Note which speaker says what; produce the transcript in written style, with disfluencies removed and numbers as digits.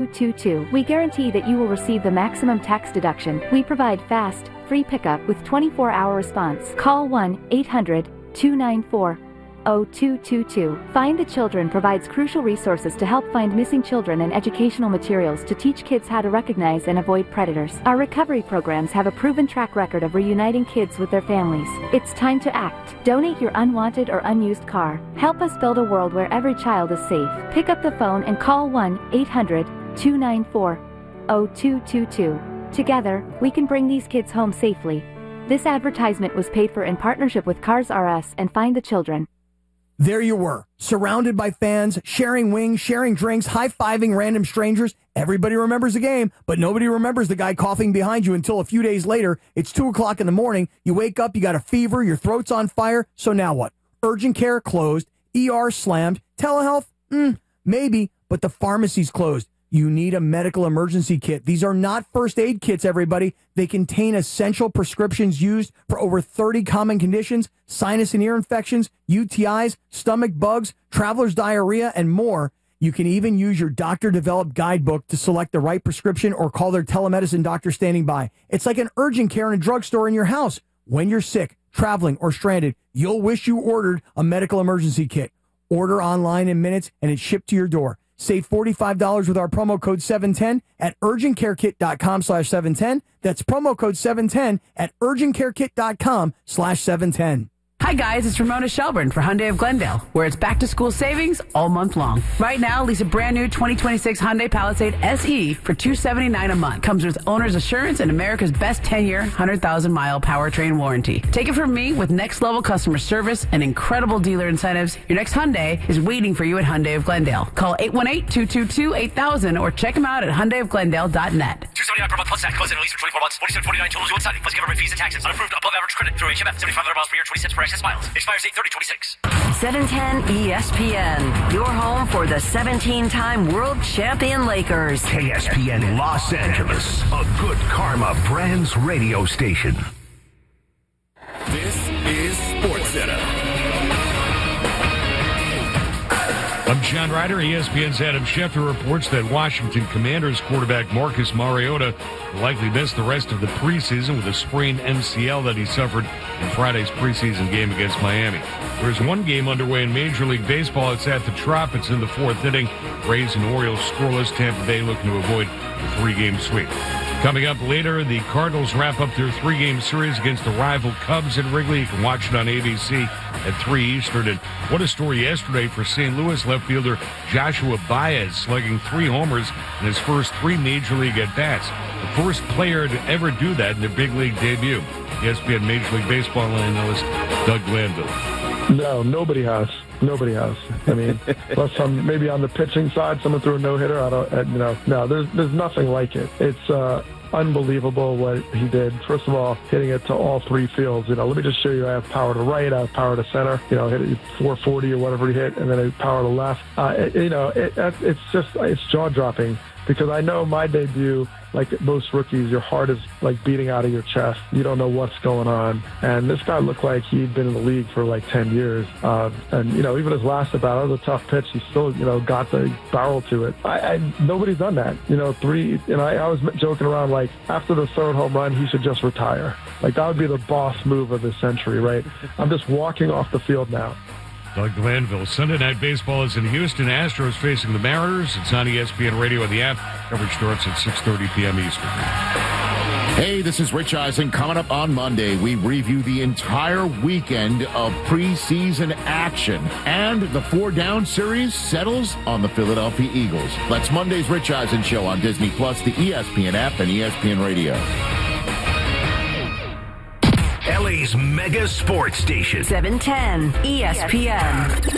Speaker 1: 0222. We guarantee that you will receive the maximum tax deduction. We provide fast, free pickup with 24-hour response. Call 1-800-294-0222. Find the Children provides crucial resources to help find missing children and educational materials to teach kids how to recognize and avoid predators. Our recovery programs have a proven track record of reuniting kids with their families. It's time to act. Donate your unwanted or unused car. Help us build a world where every child is safe. Pick up the phone and call 1-800-294-0222. Together, we can bring these kids home safely. This advertisement was paid for in partnership with Cars R Us and Find the Children.
Speaker 2: There you were, surrounded by fans, sharing wings, sharing drinks, high-fiving random strangers. Everybody remembers the game, but nobody remembers the guy coughing behind you until a few days later. It's 2 o'clock in the morning. You wake up, you got a fever, your throat's on fire. So now what? Urgent care closed, ER slammed, telehealth? Maybe, but the pharmacy's closed. You need a medical emergency kit. These are not first aid kits, everybody. They contain essential prescriptions used for over 30 common conditions, sinus and ear infections, UTIs, stomach bugs, traveler's diarrhea, and more. You can even use your doctor-developed guidebook to select the right prescription or call their telemedicine doctor standing by. It's like an urgent care in a drugstore in your house. When you're sick, traveling, or stranded, you'll wish you ordered a medical emergency kit. Order online in minutes, and it's shipped to your door. Save $45 with our promo code 710 at urgentcarekit.com/710. That's promo code 710 at urgentcarekit.com/710.
Speaker 3: Hi guys, it's Ramona Shelburne for Hyundai of Glendale, where it's back to school savings all month long. Right now, lease a brand new 2026 Hyundai Palisade SE for $279 a month. Comes with owner's assurance and America's best 10-year, 100,000-mile powertrain warranty. Take it from me, with next-level customer service and incredible dealer incentives, your next Hyundai is waiting for you at Hyundai of Glendale. Call 818-222-8000 or check them out at HyundaiofGlendale.net.
Speaker 4: $279 per month plus tax. Close in a lease for 24 months. $47.49 totals due on signing, plus government fees and taxes. Unapproved above average credit through HMF. 7,500 miles per year, 20 cents per excess miles. Expires 8/30/26.
Speaker 5: 710 ESPN, your home for the 17-time world champion Lakers.
Speaker 6: KSPN Los Angeles, a Good Karma Brands radio station.
Speaker 7: This is SportsCenter.
Speaker 8: I'm John Ryder. ESPN's Adam Schefter reports that Washington Commanders quarterback Marcus Mariota will likely miss the rest of the preseason with a sprained MCL that he suffered in Friday's preseason game against Miami. There's one game underway in Major League Baseball. It's at the Trop. It's in the fourth inning. Rays and Orioles scoreless. Tampa Bay looking to avoid a 3-game sweep. Coming up later, the Cardinals wrap up their 3-game series against the rival Cubs at Wrigley. You can watch it on ABC at 3 Eastern. And what a story yesterday for St. Louis left fielder Joshua Baez, slugging 3 homers in his first 3 Major League at-bats. The first player to ever do that in their big league debut. ESPN Major League Baseball analyst Doug Glanville.
Speaker 9: No, nobody has. Nobody has. I mean, unless maybe on the pitching side, someone threw a no-hitter. No, there's nothing like it. It's unbelievable what he did. First of all, hitting it to all 3 fields. Let me just show you. I have power to right, I have power to center. Hit it 440 or whatever he hit, and then I have power to left. It's jaw-dropping. Because I know my debut, like most rookies, your heart is like beating out of your chest. You don't know what's going on. And this guy looked like he'd been in the league for like 10 years. And even his last at bat, it was a tough pitch. He still, got the barrel to it. Nobody's done that. 3, I was joking around like after the 3rd home run, he should just retire. Like that would be the boss move of the century, right? I'm just walking off the field now.
Speaker 8: Doug Glanville. Sunday Night Baseball is in Houston. Astros facing the Mariners. It's on ESPN Radio and the app. Coverage starts at 6:30 p.m. Eastern.
Speaker 10: Hey, this is Rich Eisen. Coming up on Monday, we review the entire weekend of preseason action. And the 4-down series settles on the Philadelphia Eagles. That's Monday's Rich Eisen Show on Disney+, the ESPN app, and ESPN Radio.
Speaker 6: LA's mega sports station.
Speaker 5: 710 ESPN.